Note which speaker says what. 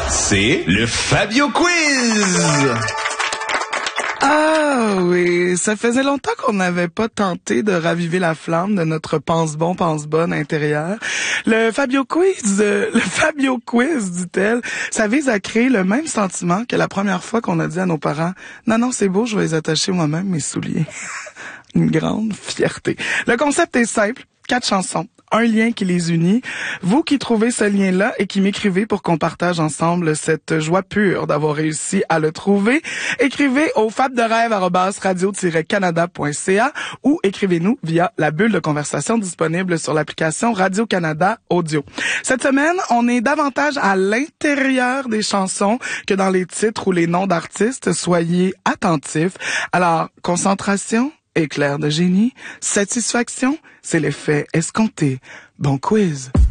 Speaker 1: C'est le Fabio Quiz!
Speaker 2: Ah oui, ça faisait longtemps qu'on n'avait pas tenté de raviver la flamme de notre pense-bon, pense-bonne intérieur. Le Fabio Quiz, dit-elle, ça vise à créer le même sentiment que la première fois qu'on a dit à nos parents « Non, c'est beau, je vais les attacher moi-même, mes souliers. » Une grande fierté. Le concept est simple, 4 chansons. Un lien qui les unit. Vous qui trouvez ce lien-là et qui m'écrivez pour qu'on partage ensemble cette joie pure d'avoir réussi à le trouver, écrivez au fabderêve@radio-canada.ca ou écrivez-nous via la bulle de conversation disponible sur l'application Radio-Canada Audio. Cette semaine, on est davantage à l'intérieur des chansons que dans les titres ou les noms d'artistes. Soyez attentifs. Alors, concentration, éclair de génie, satisfaction, c'est l'effet escompté. Bon quiz!